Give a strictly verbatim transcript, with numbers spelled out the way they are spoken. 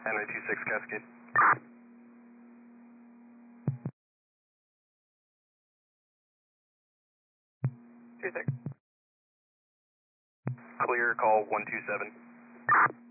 Henry two six Cascade. two six. Clear, call one two seven.